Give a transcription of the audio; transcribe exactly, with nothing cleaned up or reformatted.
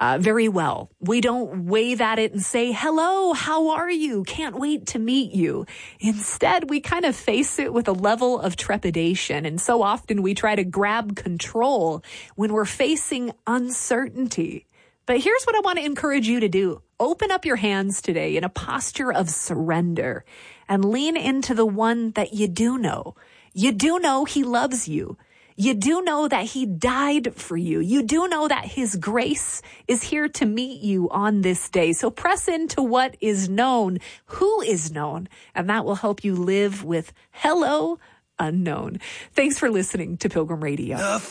uh, very well. We don't wave at it and say, hello, how are you? Can't wait to meet you. Instead, we kind of face it with a level of trepidation. And so often we try to grab control when we're facing uncertainty. But here's what I want to encourage you to do. Open up your hands today in a posture of surrender and lean into the one that you do know. You do know he loves you. You do know that he died for you. You do know that his grace is here to meet you on this day. So press into what is known, who is known, and that will help you live with hello unknown. Thanks for listening to Pilgrim Radio.